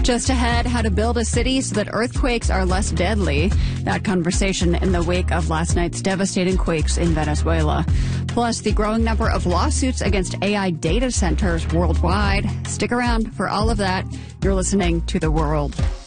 Just ahead, how to build a city so that earthquakes are less deadly. That conversation in the wake of last night's devastating quakes in Venezuela. Plus, the growing number of lawsuits against AI data centers worldwide. Stick around for all of that. You're listening to The World.